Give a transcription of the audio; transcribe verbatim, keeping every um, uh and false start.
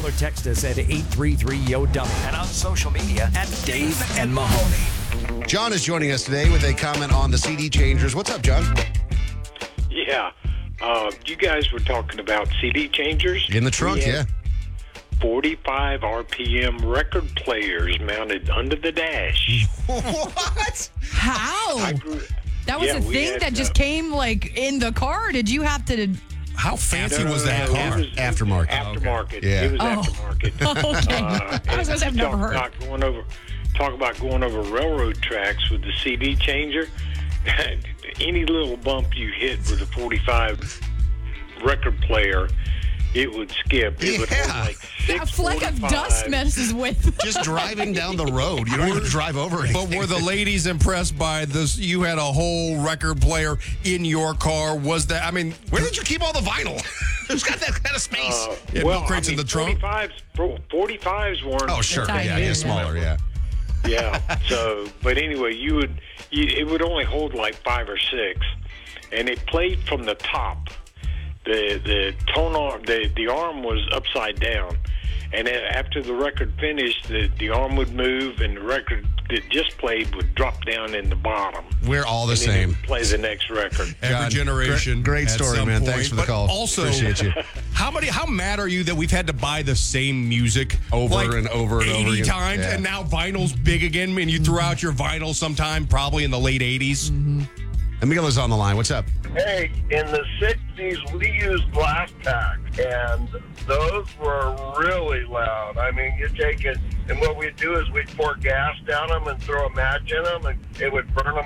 Call or text us at eight three three Y O W and on social media at Dave and Mahoney. John is joining us today with a comment on the C D changers. What's up, John? Yeah. Uh, you guys were talking about C D changers. In the trunk, yeah. forty-five R P M record players mounted under the dash. What? How? I grew, That was yeah, a we thing had, that just uh, came like in the car? Or did you have to? How fancy No, no, was no, that no, car? it was- Aftermarket. Aftermarket. Yeah. It was Oh. aftermarket. Okay. Uh, I was gonna say I've and never talk heard. About going over, talk about going over railroad tracks with the C D changer. Any little bump you hit with a forty-five record player, it would skip. It would Yeah. hold like A six fleck of dust messes with. Just driving down the road. You don't even drive over anything. But were the ladies impressed by this? You had a whole record player in your car. Was that, I mean, Where did you keep all the vinyl? Who's got that kind of space? Uh, Yeah, well, milk crates I in mean, the trunk? forty-fives, bro, forty-fives weren't. oh, sure. Tiny, Yeah, yeah, yeah. smaller, yeah. Yeah. So, but anyway, you would, you, it would only hold like five or six, and it played from the top. The the tone arm, the the arm was upside down, and then after the record finished, the the arm would move, and the record that just played would drop down in the bottom. We're all the and then it same. would play the next record. every God, generation. great- great at story, some man. point. Thanks for the But call. Also, Appreciate you. How many? How mad are you that we've had to buy the same music Over like and over and eighty over again? times, Yeah. and now vinyl's big again? And you threw out your vinyl sometime, probably in the late eighties. And Miguel is on the line. What's up? Hey, in the sixties, we used black pack, and those were really loud. I mean, you take it, and what we'd do is we'd pour gas down them and throw a match in them, and it would burn them